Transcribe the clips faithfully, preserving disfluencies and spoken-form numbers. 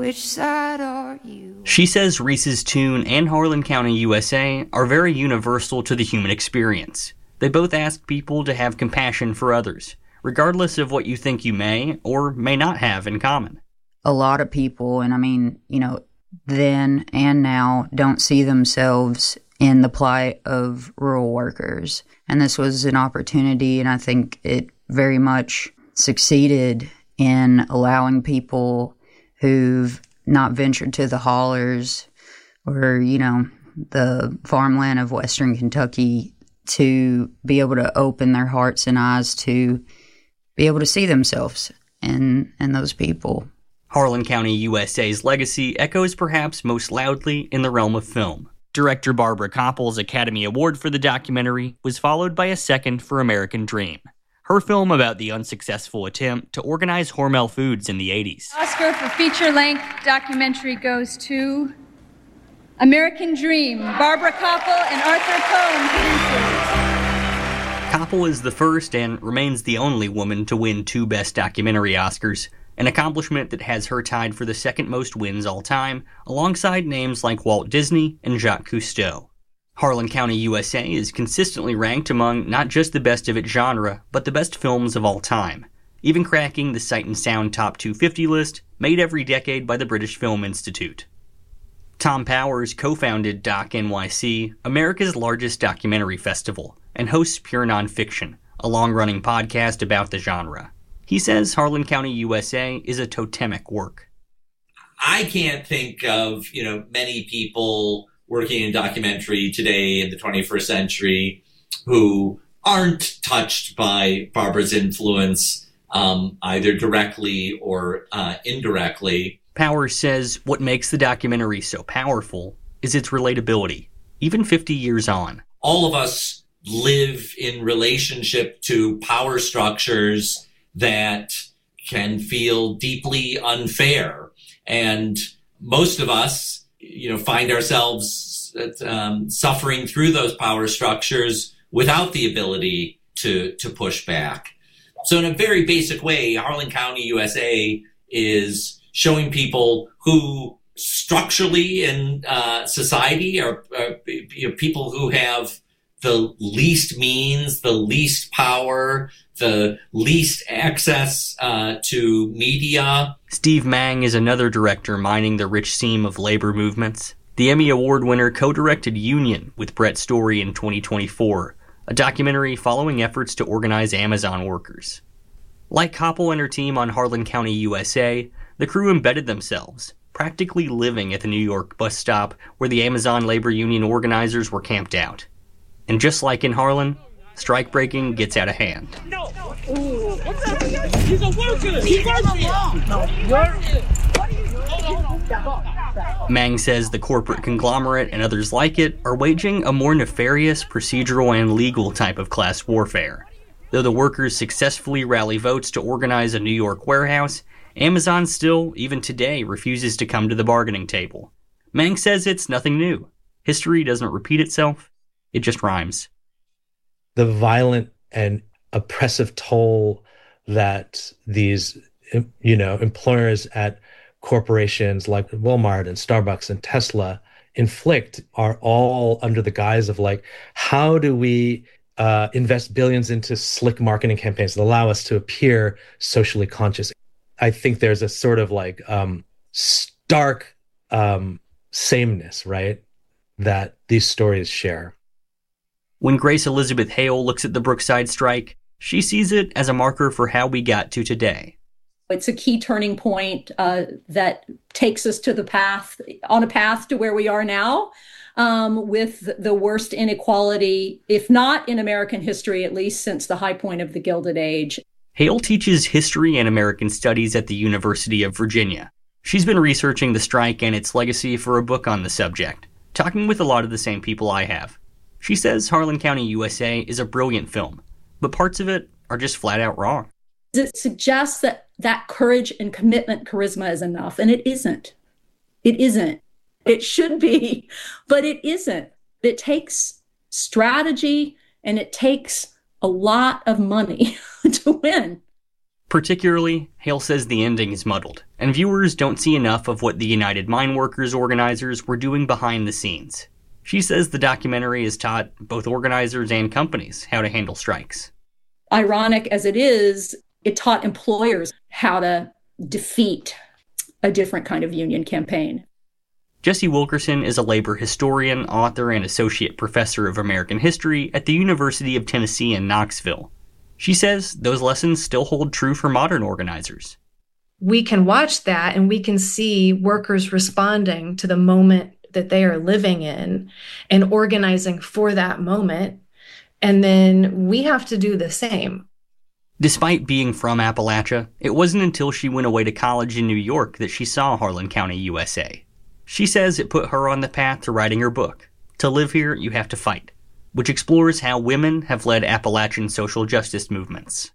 Which side are you? She says Reese's Tune and Harlan County, U S A are very universal to the human experience. They both ask people to have compassion for others, regardless of what you think you may or may not have in common. A lot of people, and I mean, you know, then and now, don't see themselves in the plight of rural workers. And this was an opportunity, and I think it very much succeeded in allowing people who've not ventured to the hollers or, you know, the farmland of Western Kentucky to be able to open their hearts and eyes to be able to see themselves in, in those people. Harlan County, U S A's legacy echoes perhaps most loudly in the realm of film. Director Barbara Koppel's Academy Award for the documentary was followed by a second for American Dream, her film about the unsuccessful attempt to organize Hormel Foods in the eighties. Oscar for feature-length documentary goes to American Dream, Barbara Koppel and Arthur Cohn producers. Koppel is the first and remains the only woman to win two Best Documentary Oscars, an accomplishment that has her tied for the second most wins all time, alongside names like Walt Disney and Jacques Cousteau. Harlan County, U S A is consistently ranked among not just the best of its genre, but the best films of all time, even cracking the Sight and Sound Top two fifty list made every decade by the British Film Institute. Tom Powers co-founded Doc N Y C, America's largest documentary festival, and hosts Pure Nonfiction, a long-running podcast about the genre. He says Harlan County, U S A is a totemic work. I can't think of, you know, many people working in documentary today in the twenty-first century who aren't touched by Barbara's influence, um, either directly or uh, indirectly. Powers says what makes the documentary so powerful is its relatability, even fifty years on. All of us live in relationship to power structures that can feel deeply unfair. And most of us, you know, find ourselves um, suffering through those power structures without the ability to, to push back. So in a very basic way, Harlan County, U S A is showing people who structurally in uh, society are, are you know, people who have the least means, the least power, the least access uh, to media. Steve Mang is another director mining the rich seam of labor movements. The Emmy Award winner co-directed Union with Brett Story in twenty twenty-four, a documentary following efforts to organize Amazon workers. Like Koppel and her team on Harlan County, U S A, the crew embedded themselves, practically living at the New York bus stop where the Amazon labor union organizers were camped out. And just like in Harlan, strike breaking gets out of hand. No. Ooh. What's that? He's a worker. He works here. No, you're... Mang says the corporate conglomerate and others like it are waging a more nefarious, procedural, and legal type of class warfare. Though the workers successfully rally votes to organize a New York warehouse, Amazon still, even today, refuses to come to the bargaining table. Mang says it's nothing new. History doesn't repeat itself. It just rhymes. The violent and oppressive toll that these, you know, employers at corporations like Walmart and Starbucks and Tesla inflict are all under the guise of like, how do we uh, invest billions into slick marketing campaigns that allow us to appear socially conscious? I think there's a sort of like um, stark um, sameness, right, that these stories share. When Grace Elizabeth Hale looks at the Brookside strike, she sees it as a marker for how we got to today. It's a key turning point uh, that takes us to the path, on a path to where we are now, um, with the worst inequality, if not in American history, at least since the high point of the Gilded Age. Hale teaches history and American studies at the University of Virginia. She's been researching the strike and its legacy for a book on the subject, talking with a lot of the same people I have. She says Harlan County, U S A is a brilliant film, but parts of it are just flat out wrong. It suggests that that courage and commitment, charisma is enough, and it isn't. It isn't. It should be, but it isn't. It takes strategy and it takes a lot of money to win. Particularly, Hale says the ending is muddled, and viewers don't see enough of what the United Mine Workers organizers were doing behind the scenes. She says the documentary has taught both organizers and companies how to handle strikes. Ironic as it is, it taught employers how to defeat a different kind of union campaign. Jesse Wilkerson is a labor historian, author, and associate professor of American history at the University of Tennessee in Knoxville. She says those lessons still hold true for modern organizers. We can watch that and we can see workers responding to the moment that they are living in and organizing for that moment. And then we have to do the same. Despite being from Appalachia, it wasn't until she went away to college in New York that she saw Harlan County, U S A. She says it put her on the path to writing her book, To Live Here, You Have to Fight, which explores how women have led Appalachian social justice movements.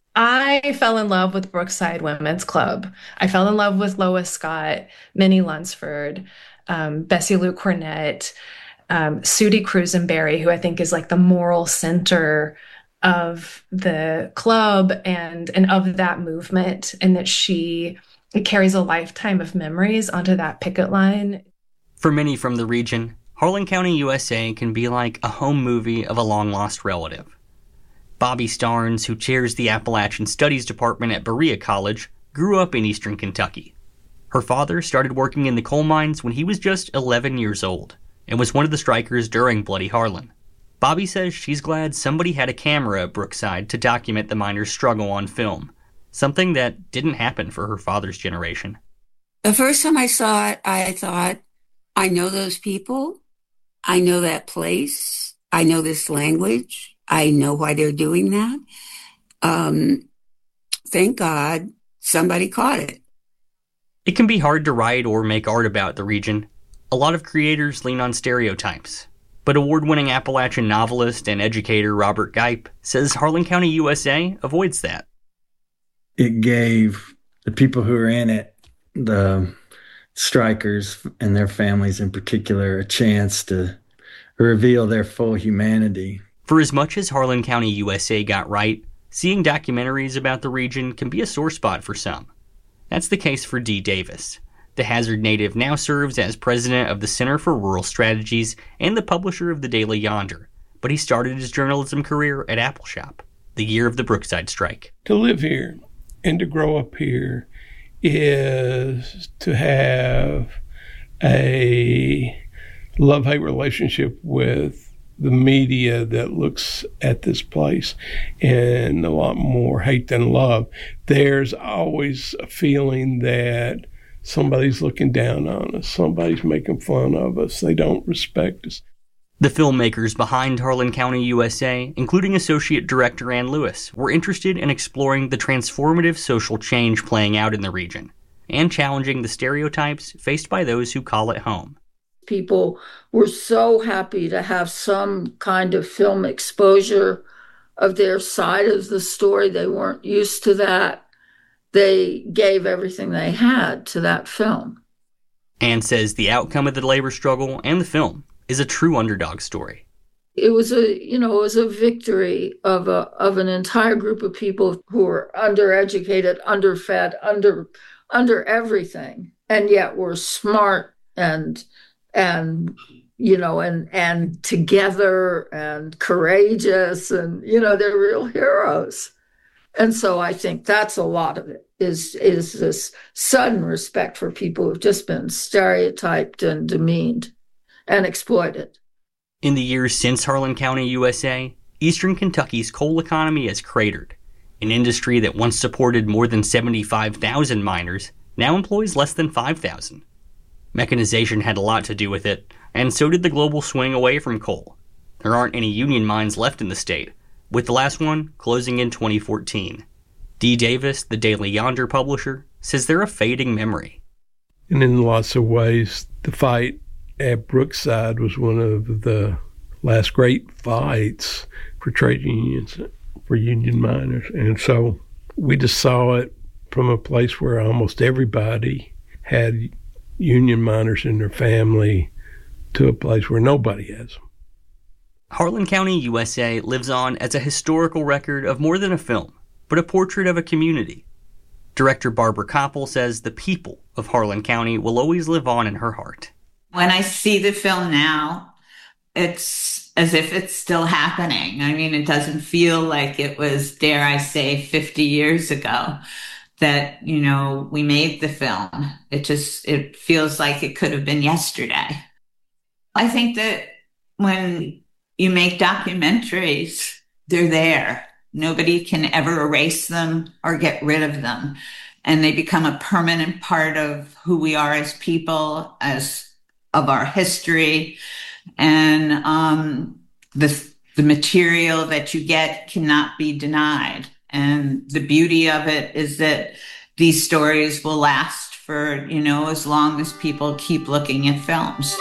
I fell in love with Brookside Women's Club. I fell in love with Lois Scott, Minnie Lunsford, um, Bessie Lou Cornett, um, Sudie Crusenberry, who I think is like the moral center of the club and, and of that movement, and that she carries a lifetime of memories onto that picket line. For many from the region, Harlan County, U S A can be like a home movie of a long-lost relative. Bobby Starnes, who chairs the Appalachian Studies Department at Berea College, grew up in eastern Kentucky. Her father started working in the coal mines when he was just eleven years old, and was one of the strikers during Bloody Harlan. Bobby says she's glad somebody had a camera at Brookside to document the miners' struggle on film, something that didn't happen for her father's generation. The first time I saw it, I thought, I know those people. I know that place. I know this language. I know why they're doing that. Um, thank God somebody caught it. It can be hard to write or make art about the region. A lot of creators lean on stereotypes. But award-winning Appalachian novelist and educator Robert Gipe says Harlan County, U S A avoids that. It gave the people who are in it, the strikers and their families in particular, a chance to reveal their full humanity. For as much as Harlan County, U S A got right, seeing documentaries about the region can be a sore spot for some. That's the case for Dee Davis. The Hazard native now serves as president of the Center for Rural Strategies and the publisher of the Daily Yonder, but he started his journalism career at Appalshop, the year of the Brookside strike. To live here and to grow up here is to have a love-hate relationship with the media that looks at this place, and a lot more hate than love. There's always a feeling that somebody's looking down on us, somebody's making fun of us, they don't respect us. The filmmakers behind Harlan County, U S A, including Associate Director Ann Lewis, were interested in exploring the transformative social change playing out in the region, and challenging the stereotypes faced by those who call it home. People were so happy to have some kind of film exposure of their side of the story. They weren't used to that. They gave everything they had to that film. Ann says the outcome of the labor struggle and the film is a true underdog story. It was a, you know, it was a victory of a of an entire group of people who were undereducated, underfed, under under everything, and yet were smart and and you know and and together and courageous, and you know they're real heroes. And so I think that's a lot of it, is is this sudden respect for people who've just been stereotyped and demeaned and exploited. In the years since Harlan County, U S A, eastern Kentucky's coal economy has cratered. An industry that once supported more than seventy-five thousand miners now employs less than five thousand. Mechanization had a lot to do with it, and so did the global swing away from coal. There aren't any union mines left in the state, with the last one closing in twenty fourteen. Dee Davis, the Daily Yonder publisher, says they're a fading memory. And in lots of ways, the fight at Brookside was one of the last great fights for trade unions, for union miners. And so we just saw it from a place where almost everybody had union miners in their family to a place where nobody has them. Harlan County, U S A lives on as a historical record of more than a film. but a portrait of a community. Director Barbara Koppel says the people of Harlan County will always live on in her heart. When I see the film now, it's as if it's still happening. I mean, it doesn't feel like it was, dare I say, fifty years ago that, you know, we made the film. It just, it feels like it could have been yesterday. I think that when you make documentaries, they're there. Nobody can ever erase them or get rid of them. And they become a permanent part of who we are as people, as of our history. And um, the, the material that you get cannot be denied. And the beauty of it is that these stories will last for, you know, as long as people keep looking at films.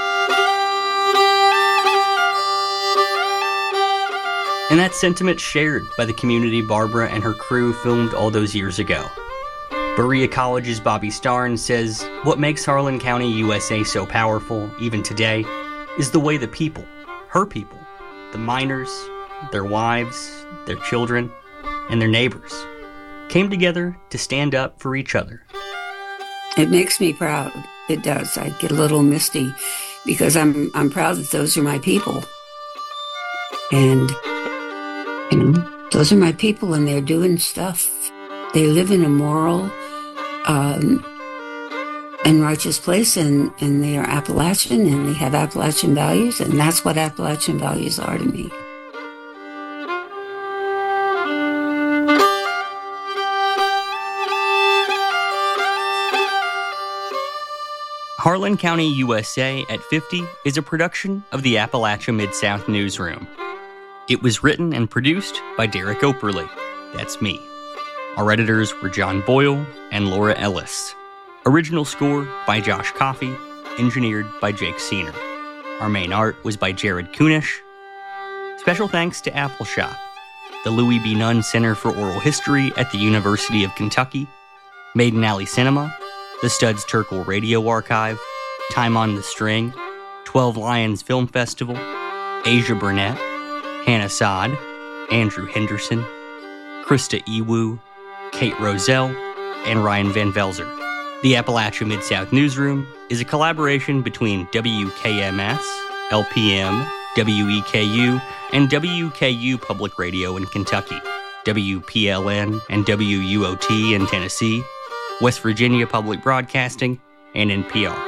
And that sentiment shared by the community Barbara and her crew filmed all those years ago. Berea College's Bobby Starn says what makes Harlan County, U S A so powerful, even today, is the way the people, her people, the miners, their wives, their children, and their neighbors, came together to stand up for each other. It makes me proud. It does. I get a little misty because I'm I'm proud that those are my people. And, you know, those are my people and they're doing stuff. They live in a moral um, and righteous place, and, and they are Appalachian and they have Appalachian values, and that's what Appalachian values are to me. Harlan County, U S A at fifty is a production of the Appalachia Mid-South Newsroom. It was written and produced by Derek Operly. That's me. Our editors were John Boyle and Laura Ellis. Original score by Josh Coffey, engineered by Jake Siener. Our main art was by Jared Kunish. Special thanks to Apple Shop, the Louis B. Nunn Center for Oral History at the University of Kentucky, Maiden Alley Cinema, the Studs Terkel Radio Archive, Time on the String, twelve Lions Film Festival, Asia Burnett, Hannah Saad, Andrew Henderson, Krista Ewu, Kate Roselle, and Ryan Van Velzer. The Appalachia Mid-South Newsroom is a collaboration between W K M S, L P M, W E K U, and W K U Public Radio in Kentucky, W P L N and W U O T in Tennessee, West Virginia Public Broadcasting, and N P R.